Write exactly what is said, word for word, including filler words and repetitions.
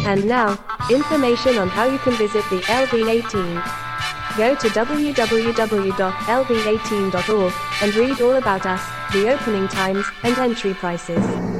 And now, information on how you can visit the L V eighteen. Go to w w w dot l v eighteen dot org and read all about us, the opening times, and entry prices.